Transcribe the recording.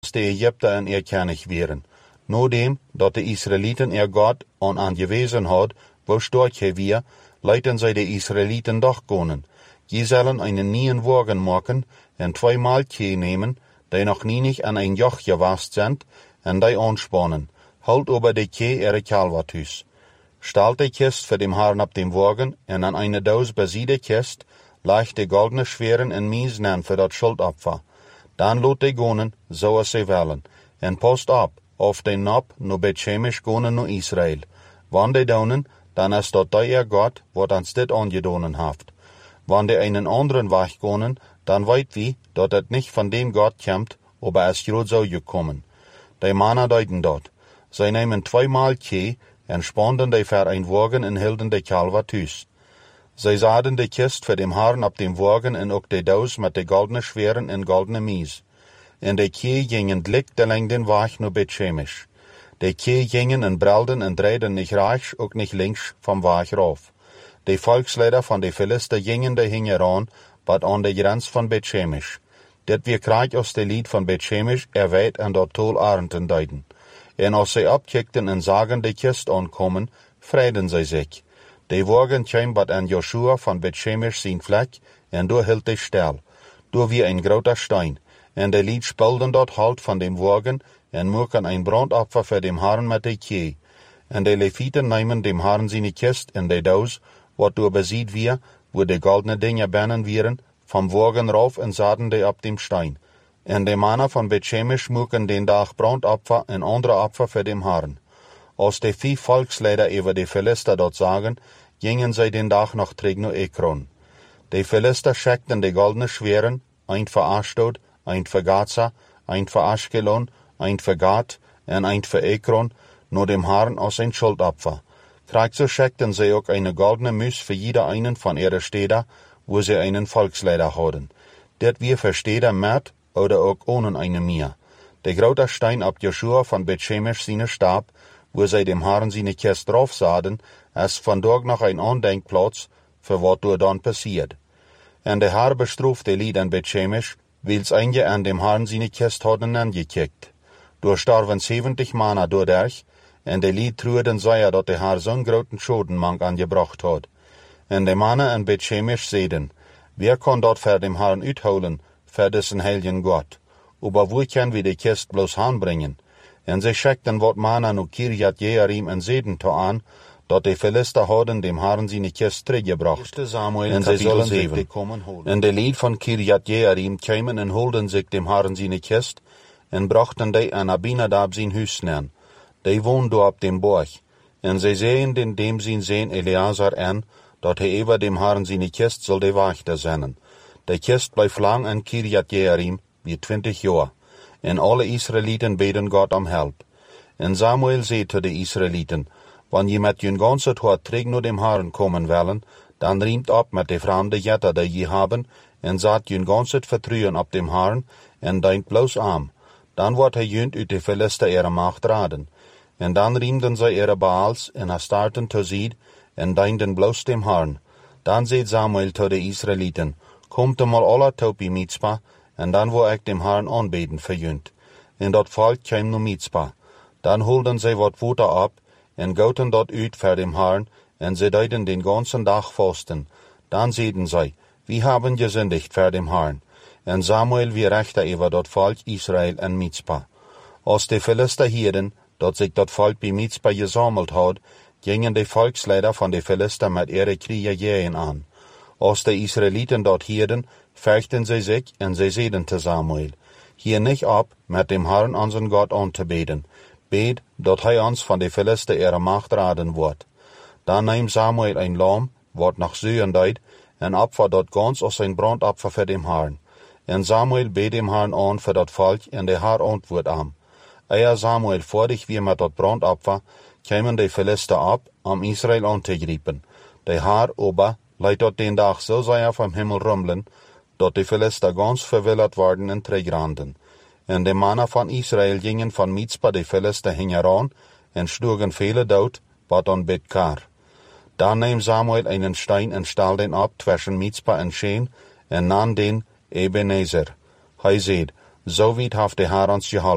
als de Ägypter en König wären. Nodem, dat de Israeliten Gott aangewezen had, wo stark hij weer, leiten zij de Israeliten doch gonen. Je zullen einen neuen Wagen machen en 2 Maltje nemen, die noch nicht an ein Joch gewast sind, en die anspannen. Halt over de Kje ihre Kalverthuis. Stalt de Kist für dem Herrn ab dem Wagen, en an eine Dose bei de Kist, leicht de goldene Schweren en Mies nen für dat Schuldopfer. Dan lot de gonen, so als sie wollen, en post ab, auf den Nab no Bethshemesh gonen no Israel. Wann de donen, dan is dat der Gott, wat ans dit angedonen haft. Wann de einen anderen Weg gonen, dan weet wie, dat het nicht von dem Gott kommt, aber es grad so gekommen. Die Männer deuten dort. Sie nehmen 2 Maltje en spannen die für ein Wagen en hielden de Kalverthuis. Sie sahen de Kist für dem Herrn ab dem Wagen en ook de Dose mit de goldene Schweren en goldene Mies. En de Kje gingen lik de lang den Weg no Bethshemesh. De Kje gingen en brelden en draaiden nicht rechts, ook nicht links vom Weg rauf. De Volksleider van de Philister gingen de hingeran, wat aan de grens van Bethshemesh. Dit weer krijg als de lied van Bethshemesh weet en dat tol arenden duiden. En als zij opkijkten en zagen de kist aankomen, vreden zij zich. De wagen kwam wat aan Joshua van Bethshemesh zijn vlek, en door hield de stil. Door wie een groter stein. En de lied spelden dat halt van dem wagen, en maken een brandopfer voor dem Herrn met de Kje. En de Levieten nemen dem Herrn zijn kist en de doos, wat door beziet weer, wo de goldene Dinge binnen wieren, vom Wagen rauf en zaten de op dem stein. En de Männer van Bethshemesh maken den dag brandopfer en andere opfer voor dem Herrn. Als de 5 Volksleider über de Philister dort sagen, gingen zij den dag nog terug naar Ekron. De Philister scheckten de goldene Schweren, ein für Ashdod, ein für Gaza, ein für Ashkelon, ein für Gat en ein für Ekron, nur dem Herrn als ein Schuldopfer. Gleich so scheckten sie auch eine goldene Müs für jeder einen von ihrer Städter, wo sie einen Volksleider hadden. Dit wir für Städter mit oder auch ohne eine mehr. Der große Stein ab Joshua von Bethshemesh seine Stab, wo sie dem Herrn seine Kist drauf sahen, ist von dort noch ein Andenkplatz, für was dort dann passiert. En der Herr bestruft de Lied an Bethshemesh, wils einige an dem Herrn seine Kist hadden angekickt. Durch starven 70 Männer dadurch, en de Lied trueden zij dat de Herr zo'n groten Schodenmank angebracht had. En de Männer an Bethshemesh zeiden, wer kann dort für dem Herrn uitholen, für dessen heiligen Gott? Aber wo können wir die Kist bloß herbringen? En sie schickten wat Männer nu Kirjat Jearim en zeiden to an, dat de Philister hadden dem Herrn seine Kist teruggebracht. En sie sollen sich kommen holen. En de Lied von Kirjat Jearim kämen en holden sich dem Herrn seine Kist, en brachten die an Abinadab sein Hüs nen. Die wohnt do op dem Borg. En sie sehen den dem sein Sehn Eleazar an, dat hij über dem Herrn seine Kist soll de Wachter sennen. De Kist bleef lang an Kirjat Jearim, wie 20 Jaar. En alle Israeliten beten Gott om help. En Samuel zei to de Israeliten, wann je met jun ganze Tod terug naar dem Herrn kommen willen, dan riemt op met de vreemde jetter die je hebben, en zat jun ganze vertrouwen op dem Herrn, en deint bloos aan. Dan wordt hij junt uit de Philister ihre macht raden. En dan riemden zij ihre Baals, en Astarten to zied, en deinden bloos dem Herrn. Dan zei Samuel to de Israeliten, komt mal alle topi Mitzpah, en dan wil ik dem Herrn aanbeden voor junt. En dat volk kwam naar Mitzpah. Dan holden zij wat water op, en goten dat uit voor dem Herrn, en ze deiden den ganzen dag vasten. Dan zeiden zij, wie haben gesündigt voor dem Herrn. En Samuel wie rechter über dat volk Israel en Mitzpah. Als de Philister hielden, dat zich dat volk bij Mitzpah gesammelt had, gingen de Volksleider van de Philister met ihre Kriegerjähen aan. Als de Israeliten dat hielden, fürchten sie sich, en sie zeiden te Samuel, hier nicht ab, met dem Herrn unseren Gott anzubeten. Bet, dat hij ons van de Philister ihre macht raden wordt. Dan neemt Samuel ein Lamm, wat nach Sühen deed, en opfer dat ganz als ein Brandopfer für dem Herrn. En Samuel bet dem Herrn an für dat volk, en de Herr antwoord am. Eer Samuel fertig wie met dat brandopfer, kwamen de Philister ab, om Israel an te grijpen. De Herr aber leidt dat den dag zo zeer vom Himmel rummelen, dat de Philister ganz verwilderd worden en terugranden. En de Männer van Israel gingen van Mitzpah de Philister hingeran, en schlugen viele dood, wat an Bethkar. Dan neemt Samuel einen Stein en stal den ab zwischen Mitzpah en Shen, en nan den Ebenezer. Hij zeid, zo weit haft de Herr ons geholpen.